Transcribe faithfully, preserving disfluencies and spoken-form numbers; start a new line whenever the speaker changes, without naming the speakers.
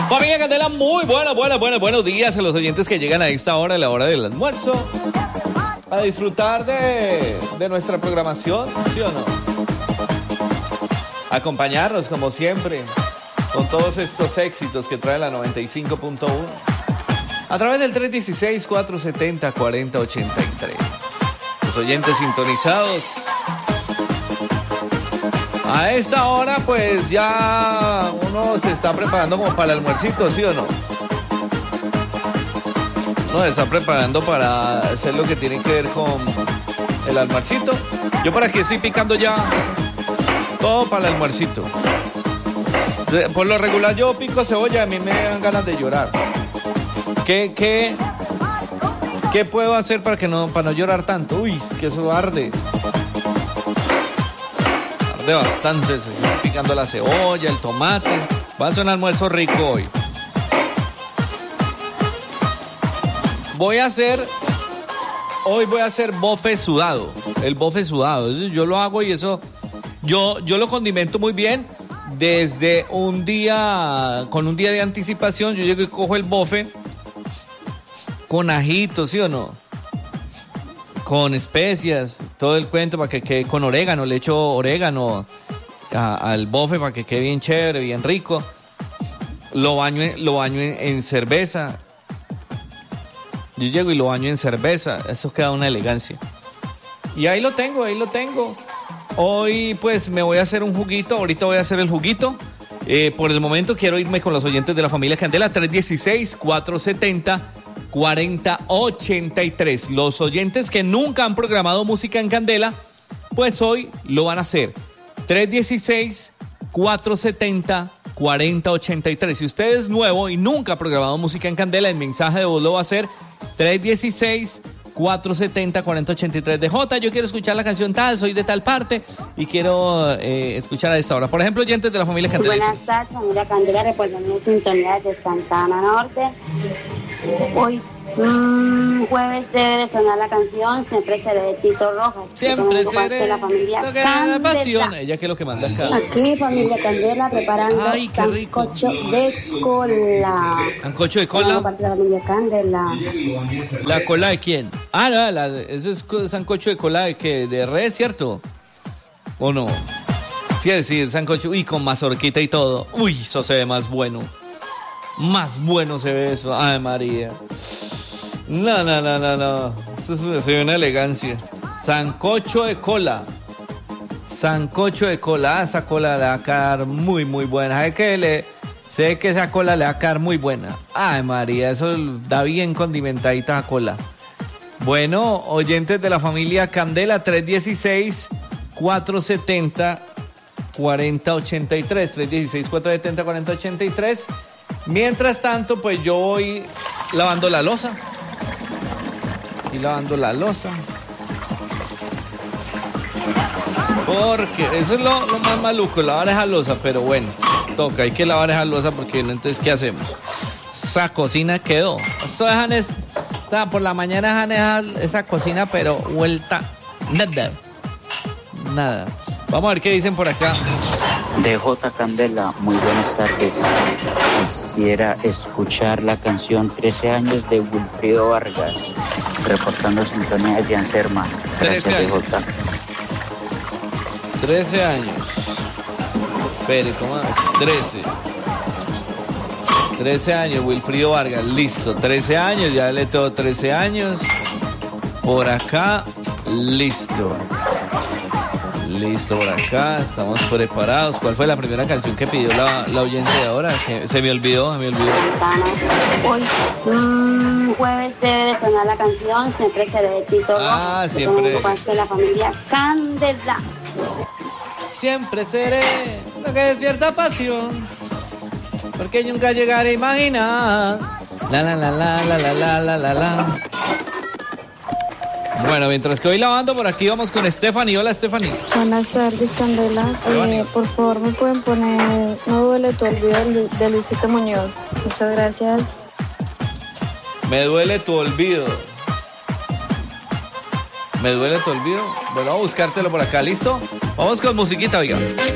Familia Candela, muy buenas, buenas, buenas, buenos días a los oyentes que llegan a esta hora, a la hora del almuerzo, a disfrutar de, de nuestra programación, ¿sí o no? Acompañarnos como siempre con todos estos éxitos que trae la noventa y cinco punto uno a través del tres uno seis, cuatro siete cero, cuatro cero ocho tres. Los oyentes sintonizados a esta hora, pues ya uno se está preparando como para el almuercito, ¿sí o no? Uno se está preparando para hacer lo que tiene que ver con el almuercito. Yo por aquí estoy picando ya todo para el almuercito. Por lo regular yo pico cebolla, a mí me dan ganas de llorar. ¿Qué, qué, qué puedo hacer para que no, para no llorar tanto? Uy, que eso arde. De bastante, estoy picando la cebolla, el tomate. Va a ser un almuerzo rico hoy. Voy a hacer, hoy voy a hacer bofe sudado. El bofe sudado, yo lo hago y eso, yo, yo lo condimento muy bien. Desde un día, con un día de anticipación, yo llego y cojo el bofe con ajito, ¿sí o no? Con especias, todo el cuento para que quede con orégano, le echo orégano a, al bofe para que quede bien chévere, bien rico. Lo baño, en, lo baño en, en cerveza. Yo llego y lo baño en cerveza, eso queda una elegancia. Y ahí lo tengo, ahí lo tengo. Hoy pues me voy a hacer un juguito, ahorita voy a hacer el juguito. Eh, por el momento quiero irme con los oyentes de la familia Candela, tres uno seis, cuatro siete cero, cuatro cero ocho tres. Los oyentes que nunca han programado música en Candela, pues hoy lo van a hacer. tres uno seis, cuatro siete cero, cuatro cero ocho tres. Si usted es nuevo y nunca ha programado música en Candela, el mensaje de voz lo va a hacer tres uno seis, cuatro siete cero, cuatro cero ocho tres. De J, yo quiero escuchar la canción tal, soy de tal parte y quiero eh, escuchar a esta hora. Por ejemplo, oyentes de la familia Candela.
Buenas tardes, familia Candela, reportando en sintonía de Santa Ana Norte. Hoy mmm, jueves debe de sonar la canción Siempre seré de Tito Rojas.
Siempre seré
de la familia
lo que
Candela.
la pasión. Ella que es lo que manda acá.
Aquí familia Candela preparando
Ay, qué rico.
sancocho de cola.
¿Sancocho de cola?
Parte de la familia Candela.
¿La cola de quién? Ah, no, la, eso es sancocho de cola de que de res, ¿cierto? ¿O no? Sí, sí, el sancocho, uy, con mazorquita y todo. Uy, eso se ve más bueno. Más bueno se ve eso. Ay, María. No, no, no, no, no. Eso se ve una elegancia. Sancocho de cola. Sancocho de cola. Ah, esa cola le va a quedar muy, muy buena. ¿Sabe qué? Le, sé que esa cola le va a quedar muy buena. Ay, María, eso da bien condimentadita la cola. Bueno, oyentes de la familia Candela, tres uno seis, cuatro siete cero, cuatro cero ocho tres. tres uno seis, cuatro siete cero, cuatro cero ocho tres. Mientras tanto, pues yo voy lavando la loza. Y lavando la loza. Porque eso es lo, lo más maluco, lavar esa loza. Pero bueno, toca, hay que lavar esa loza porque entonces, ¿qué hacemos? Esa cocina quedó. Eso dejan es, por la mañana dejan esa, esa cocina, pero vuelta nada. Nada. Vamos a ver qué dicen por acá.
D J Candela, muy buenas tardes. Quisiera escuchar la canción trece años de Wilfrido Vargas, reportando sintonía de Jan Serma. Gracias, D J.
trece años. Espere, ¿cómo es? trece. trece años, Wilfrido Vargas, listo. trece años, ya le tengo trece años. Por acá, listo. Listo, por acá, estamos preparados. ¿Cuál fue la primera canción que pidió la, la oyente de ahora? Que se me olvidó, se me olvidó.
Hoy, mmm, jueves debe de sonar la canción Siempre seré de Tito Rojas.
Ah, siempre.
Parte de la familia Candela.
Siempre seré lo que despierta pasión, porque nunca llegaré a imaginar. La la la la la la la la la la. Bueno, mientras que voy lavando por aquí vamos con Stephanie. Hola, Stephanie.
Buenas tardes, Candela. Eh, por favor, me pueden poner No duele tu olvido de Luisito Muñoz. Muchas gracias.
Me duele tu olvido. Me duele tu olvido. Bueno, vamos a buscártelo por acá, ¿listo? Vamos con musiquita, oiga.